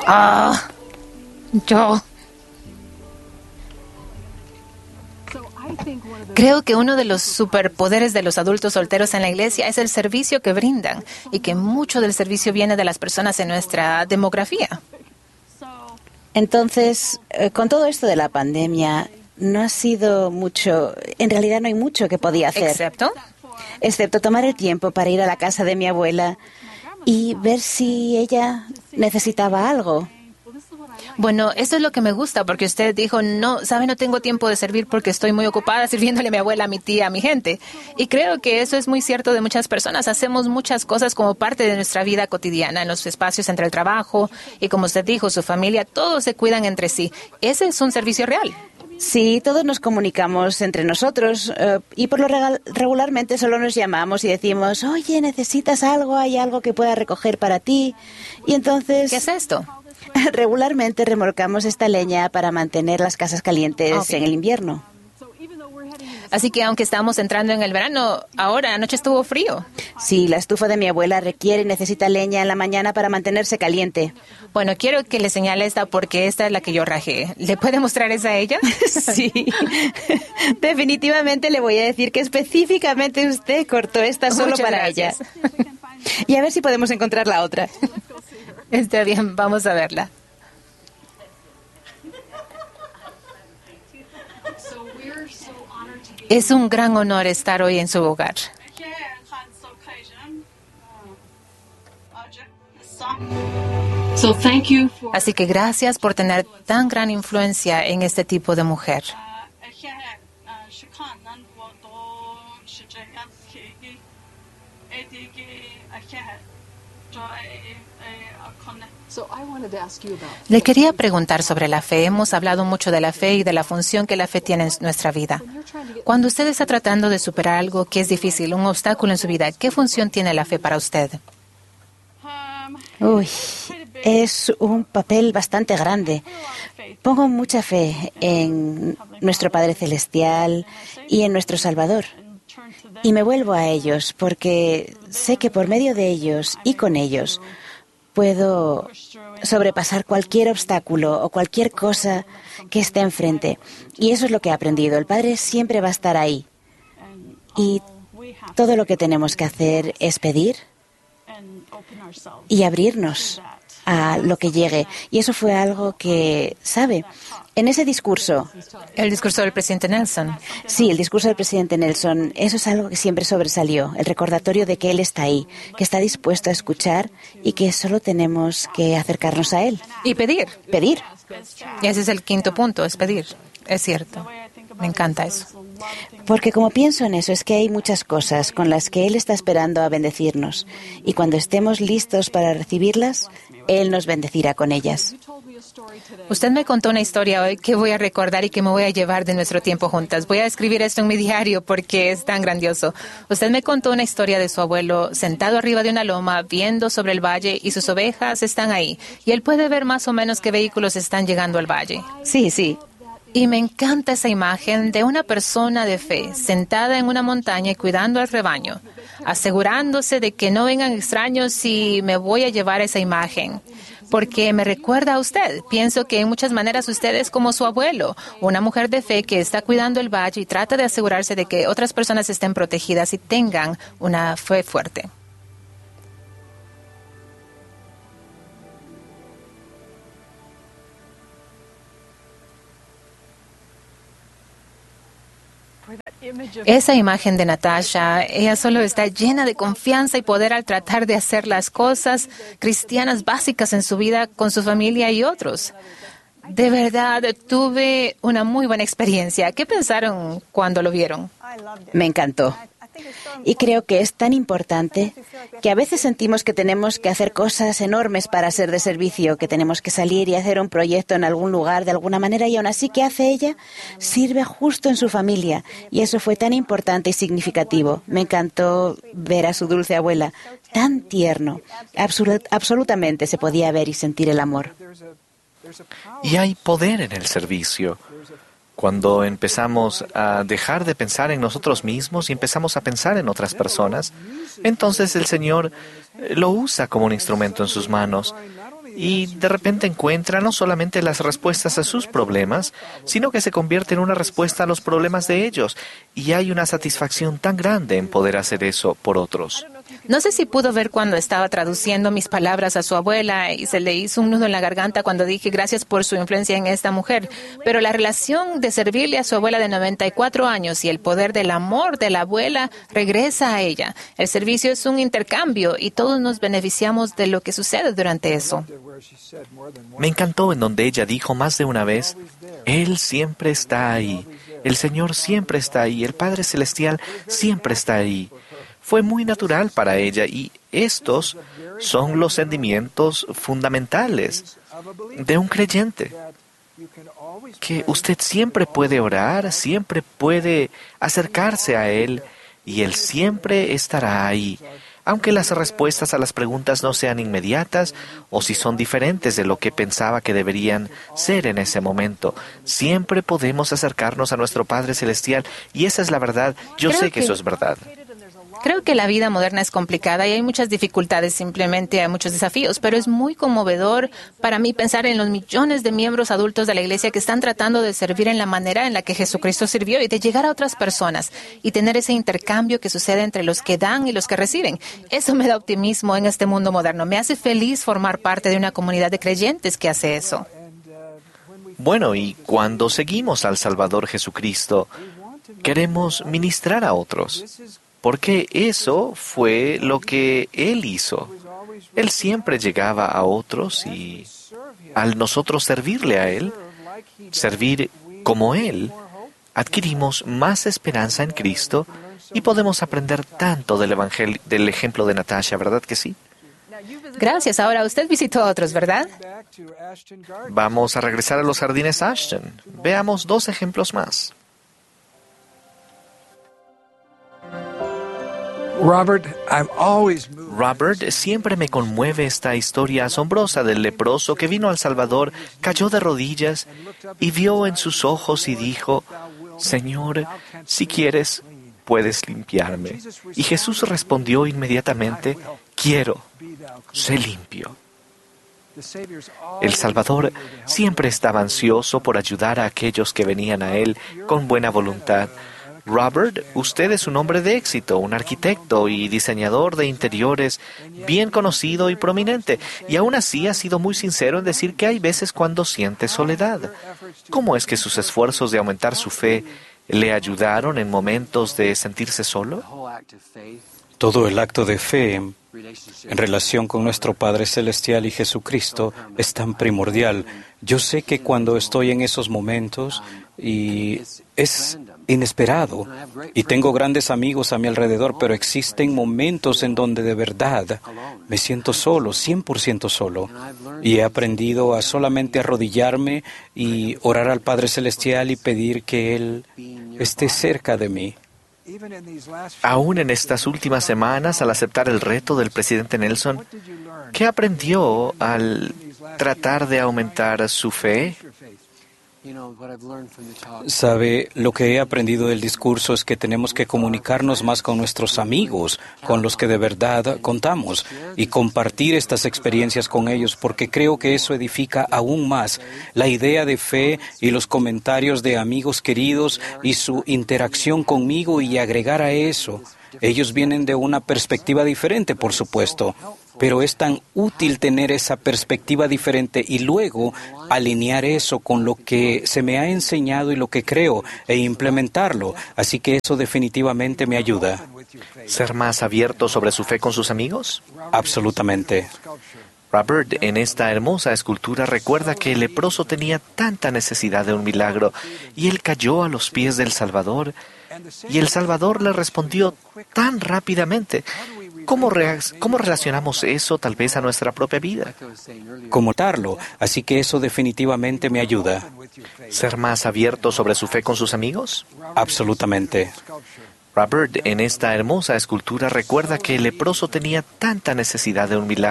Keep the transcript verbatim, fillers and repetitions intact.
Ah, yo... Creo que uno de los superpoderes de los adultos solteros en la iglesia es el servicio que brindan y que mucho del servicio viene de las personas en nuestra demografía. Entonces, eh, con todo esto de la pandemia, no ha sido mucho, en realidad no hay mucho que podía hacer. ¿Excepto? Excepto tomar el tiempo para ir a la casa de mi abuela y ver si ella necesitaba algo. Bueno, eso es lo que me gusta, porque usted dijo, no, sabe, no tengo tiempo de servir porque estoy muy ocupada sirviéndole a mi abuela, a mi tía, a mi gente. Y creo que eso es muy cierto de muchas personas. Hacemos muchas cosas como parte de nuestra vida cotidiana, en los espacios entre el trabajo y, como usted dijo, su familia, todos se cuidan entre sí. Ese es un servicio real. Sí, todos nos comunicamos entre nosotros eh, y por lo regal- regularmente solo nos llamamos y decimos, oye, ¿necesitas algo? ¿Hay algo que pueda recoger para ti? Y entonces... ¿Qué es esto? Regularmente remolcamos esta leña para mantener las casas calientes Okay. en el invierno. Así que aunque estamos entrando en el verano, ahora anoche estuvo frío. Sí, la estufa de mi abuela requiere y necesita leña en la mañana para mantenerse caliente. Bueno, quiero que le señale esta porque esta es la que yo rajé. ¿Le puede mostrar esa a ella? Sí, definitivamente le voy a decir que específicamente usted cortó esta solo Muchas para gracias. ella. Y a ver si podemos encontrar la otra. Está bien, vamos a verla. Es un gran honor estar hoy en su hogar. So thank you for Así que gracias por tener tan gran influencia en este tipo de mujer. So I wanted to ask you about Le quería preguntar sobre la fe. Hemos hablado mucho de la fe y de la función que la fe tiene en nuestra vida. Cuando usted está tratando de superar algo que es difícil, un obstáculo en su vida, ¿qué función tiene la fe para usted? Uy, es un papel bastante grande. Pongo mucha fe en nuestro Padre Celestial y en nuestro Salvador. Y me vuelvo a ellos porque sé que por medio de ellos y con ellos puedo sobrepasar cualquier obstáculo o cualquier cosa que esté enfrente. Y eso es lo que he aprendido. El Padre siempre va a estar ahí. Y todo lo que tenemos que hacer es pedir y abrirnos a lo que llegue. Y eso fue algo que, ¿sabe? En ese discurso, El discurso del presidente Nelson. sí, el discurso del presidente Nelson, eso es algo que siempre sobresalió, el recordatorio de que Él está ahí, que está dispuesto a escuchar y que solo tenemos que acercarnos a Él. Y pedir. Pedir. Y ese es el quinto punto, es pedir. Es cierto. Me encanta eso. Porque como pienso en eso, es que hay muchas cosas con las que Él está esperando a bendecirnos. Y cuando estemos listos para recibirlas, Él nos bendecirá con ellas. Usted me contó una historia hoy que voy a recordar y que me voy a llevar de nuestro tiempo juntas. Voy a escribir esto en mi diario porque es tan grandioso. Usted me contó una historia de su abuelo sentado arriba de una loma, viendo sobre el valle y sus ovejas están ahí. Y él puede ver más o menos qué vehículos están llegando al valle. Sí, sí. Y me encanta esa imagen de una persona de fe sentada en una montaña y cuidando al rebaño, asegurándose de que no vengan extraños y me voy a llevar esa imagen. Porque me recuerda a usted. Pienso que en muchas maneras usted es como su abuelo, una mujer de fe que está cuidando el valle y trata de asegurarse de que otras personas estén protegidas y tengan una fe fuerte. Esa imagen de Natasha, ella solo está llena de confianza y poder al tratar de hacer las cosas cristianas básicas en su vida con su familia y otros. De verdad, tuve una muy buena experiencia. ¿Qué pensaron cuando lo vieron? Me encantó. Y creo que es tan importante que a veces sentimos que tenemos que hacer cosas enormes para ser de servicio, que tenemos que salir y hacer un proyecto en algún lugar de alguna manera, y aún así, ¿qué hace ella? Sirve justo en su familia. Y eso fue tan importante y significativo. Me encantó ver a su dulce abuela, tan tierno. Absolut- absolutamente se podía ver y sentir el amor. Y hay poder en el servicio. Cuando empezamos a dejar de pensar en nosotros mismos y empezamos a pensar en otras personas, entonces el Señor lo usa como un instrumento en sus manos. y de repente encuentra no solamente las respuestas a sus problemas, sino que se convierte en una respuesta a los problemas de ellos. Y hay una satisfacción tan grande en poder hacer eso por otros. No sé si pudo ver cuando estaba traduciendo mis palabras a su abuela y se le hizo un nudo en la garganta cuando dije gracias por su influencia en esta mujer, pero la relación de servirle a su abuela de noventa y cuatro años y el poder del amor de la abuela regresa a ella. El servicio es un intercambio y todos nos beneficiamos de lo que sucede durante eso. Me encantó en donde ella dijo más de una vez, Él siempre está ahí, el Señor siempre está ahí, el Padre Celestial siempre está ahí. Fue muy natural para ella y estos son los sentimientos fundamentales de un creyente. Que usted siempre puede orar, siempre puede acercarse a Él y Él siempre estará ahí. Aunque las respuestas a las preguntas no sean inmediatas o si son diferentes de lo que pensaba que deberían ser en ese momento, siempre podemos acercarnos a nuestro Padre Celestial y esa es la verdad. Yo Creo sé que que- eso es verdad. Creo que la vida moderna es complicada y hay muchas dificultades, simplemente hay muchos desafíos, pero es muy conmovedor para mí pensar en los millones de miembros adultos de la Iglesia que están tratando de servir en la manera en la que Jesucristo sirvió y de llegar a otras personas y tener ese intercambio que sucede entre los que dan y los que reciben. Eso me da optimismo en este mundo moderno. Me hace feliz formar parte de una comunidad de creyentes que hace eso. Bueno, y cuando seguimos al Salvador Jesucristo, queremos ministrar a otros, porque eso fue lo que Él hizo. Él siempre llegaba a otros y al nosotros servirle a Él, servir como Él, adquirimos más esperanza en Cristo y podemos aprender tanto del evangelio, del ejemplo de Natasha, ¿verdad que sí? Gracias. Ahora usted visitó a otros, ¿verdad? Vamos a regresar a los jardines Ashton. Veamos dos ejemplos más. Robert, I'm always moved. Robert, siempre me conmueve esta historia asombrosa del leproso que vino al Salvador, cayó de rodillas y vio en sus ojos y dijo, Señor, si quieres, puedes limpiarme. Y Jesús respondió inmediatamente, quiero, sé limpio. El Salvador siempre estaba ansioso por ayudar a aquellos que venían a Él con buena voluntad. Robert, usted es un hombre de éxito, un arquitecto y diseñador de interiores bien conocido y prominente, y aún así ha sido muy sincero en decir que hay veces cuando siente soledad. ¿Cómo es que sus esfuerzos de aumentar su fe le ayudaron en momentos de sentirse solo? Todo el acto de fe en relación con nuestro Padre Celestial y Jesucristo es tan primordial. Yo sé que cuando estoy en esos momentos y es inesperado y tengo grandes amigos a mi alrededor, pero existen momentos en donde de verdad me siento solo, cien por ciento solo. Y he aprendido a solamente arrodillarme y orar al Padre Celestial y pedir que Él esté cerca de mí. Aún en estas últimas semanas, al aceptar el reto del presidente Nelson, ¿qué aprendió al tratar de aumentar su fe? Sabe, lo que he aprendido del discurso es que tenemos que comunicarnos más con nuestros amigos, con los que de verdad contamos, y compartir estas experiencias con ellos, porque creo que eso edifica aún más la idea de fe y los comentarios de amigos queridos y su interacción conmigo, y agregar a eso. Ellos vienen de una perspectiva diferente, por supuesto, pero es tan útil tener esa perspectiva diferente y luego alinear eso con lo que se me ha enseñado y lo que creo e implementarlo. Así que eso definitivamente me ayuda. ¿Ser más abierto sobre su fe con sus amigos? Absolutamente. Robert, en esta hermosa escultura recuerda que el leproso tenía tanta necesidad de un milagro y él cayó a los pies del Salvador y el Salvador le respondió tan rápidamente. ¿Cómo, rea- ¿Cómo relacionamos eso tal vez a nuestra propia vida? Como darlo, así que eso definitivamente me ayuda. ¿Ser más abierto sobre su fe con sus amigos? Absolutamente. Robert, en esta hermosa escultura recuerda que el leproso tenía tanta necesidad de un milagro